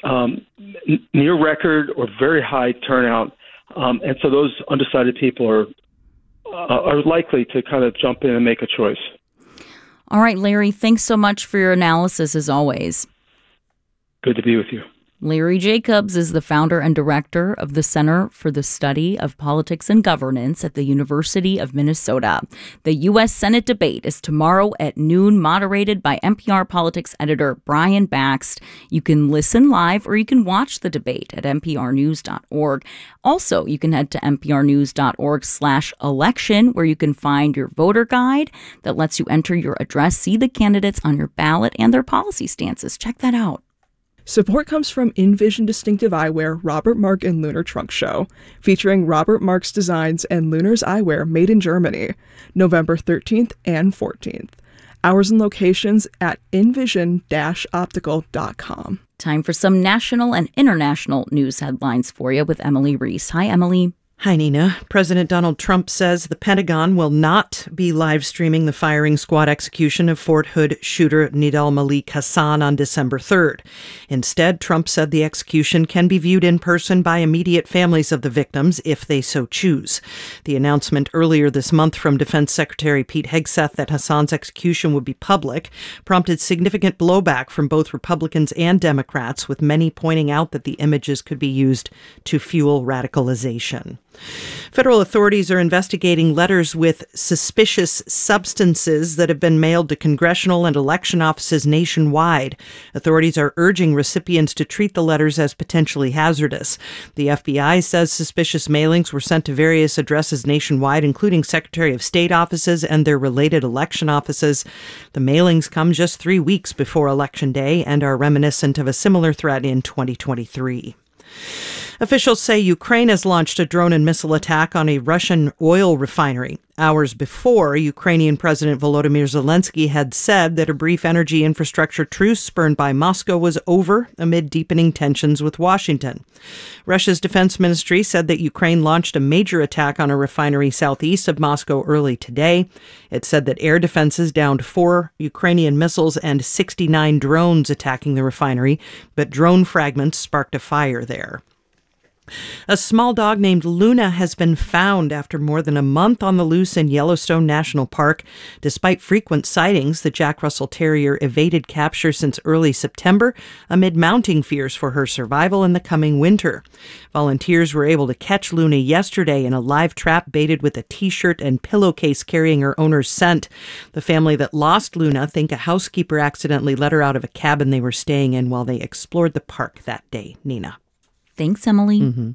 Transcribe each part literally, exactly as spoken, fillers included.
um, n- near record or very high turnout. Um, and so those undecided people are uh, are likely to kind of jump in and make a choice. All right, Larry, thanks so much for your analysis as always. Good to be with you. Larry Jacobs is the founder and director of the Center for the Study of Politics and Governance at the University of Minnesota. The U S Senate debate is tomorrow at noon, moderated by N P R politics editor Brian Bakst. You can listen live or you can watch the debate at N P R news dot org. Also, you can head to N P R news dot org slash election, where you can find your voter guide that lets you enter your address, see the candidates on your ballot, and their policy stances. Check that out. Support comes from Envision Distinctive Eyewear, Robert Mark and Lunar Trunk Show, featuring Robert Mark's designs and Lunar's eyewear made in Germany, November thirteenth and fourteenth. Hours and locations at envision dash optical dot com. Time for some national and international news headlines for you with Emily Reese. Hi, Emily. Hi, Nina. President Donald Trump says the Pentagon will not be live streaming the firing squad execution of Fort Hood shooter Nidal Malik Hassan on December third. Instead, Trump said the execution can be viewed in person by immediate families of the victims if they so choose. The announcement earlier this month from Defense Secretary Pete Hegseth that Hassan's execution would be public prompted significant blowback from both Republicans and Democrats, with many pointing out that the images could be used to fuel radicalization. Federal authorities are investigating letters with suspicious substances that have been mailed to congressional and election offices nationwide. Authorities are urging recipients to treat the letters as potentially hazardous. The F B I says suspicious mailings were sent to various addresses nationwide, including Secretary of State offices and their related election offices. The mailings come just three weeks before Election Day and are reminiscent of a similar threat in twenty twenty-three. Officials say Ukraine has launched a drone and missile attack on a Russian oil refinery. Hours before, Ukrainian President Volodymyr Zelensky had said that a brief energy infrastructure truce spurned by Moscow was over amid deepening tensions with Washington. Russia's defense ministry said that Ukraine launched a major attack on a refinery southeast of Moscow early today. It said that air defenses downed four Ukrainian missiles and sixty-nine drones attacking the refinery, but drone fragments sparked a fire there. A small dog named Luna has been found after more than a month on the loose in Yellowstone National Park. Despite frequent sightings, the Jack Russell Terrier evaded capture since early September amid mounting fears for her survival in the coming winter. Volunteers were able to catch Luna yesterday in a live trap baited with a T-shirt and pillowcase carrying her owner's scent. The family that lost Luna think a housekeeper accidentally let her out of a cabin they were staying in while they explored the park that day. Nina. Thanks, Emily. Mm-hmm.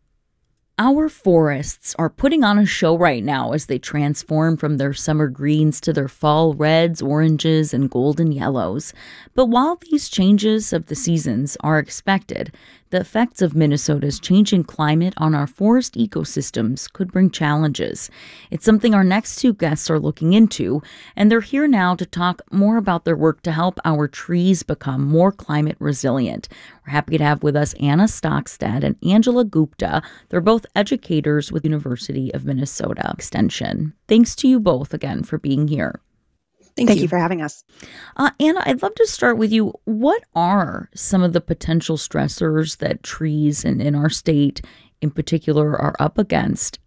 Our forests are putting on a show right now as they transform from their summer greens to their fall reds, oranges, and golden yellows. But while these changes of the seasons are expected, the effects of Minnesota's changing climate on our forest ecosystems could bring challenges. It's something our next two guests are looking into, and they're here now to talk more about their work to help our trees become more climate resilient. We're happy to have with us Anna Stockstead and Angela Gupta. They're both educators with University of Minnesota Extension. Thanks to you both again for being here. Thank, Thank you. you for having us. Uh, Anna, I'd love to start with you. What are some of the potential stressors that trees in, in our state in particular are up against?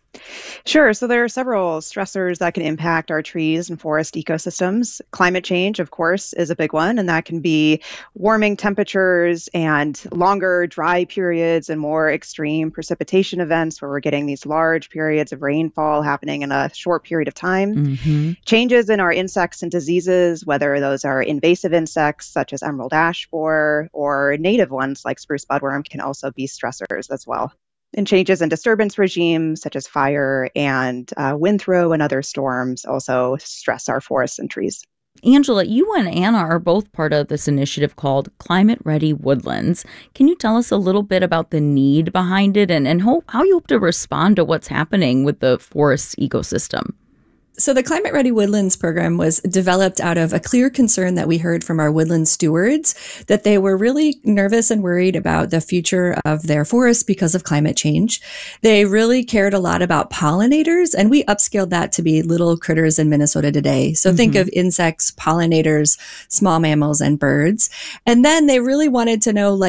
Sure. So there are several stressors that can impact our trees and forest ecosystems. Climate change, of course, is a big one, and that can be warming temperatures and longer dry periods and more extreme precipitation events where we're getting these large periods of rainfall happening in a short period of time. Mm-hmm. Changes in our insects and diseases, whether those are invasive insects such as emerald ash borer or native ones like spruce budworm, can also be stressors as well. And changes in disturbance regimes such as fire and uh, wind throw and other storms also stress our forests and trees. Angela, you and Anna are both part of this initiative called Climate Ready Woodlands. Can you tell us a little bit about the need behind it and, and hope, how you hope to respond to what's happening with the forest ecosystem? So the Climate Ready Woodlands program was developed out of a clear concern that we heard from our woodland stewards, that they were really nervous and worried about the future of their forests because of climate change. They really cared a lot about pollinators, and we upscaled that to be little critters in Minnesota today. So mm-hmm. think of insects, pollinators, small mammals, and birds. And then they really wanted to know, like,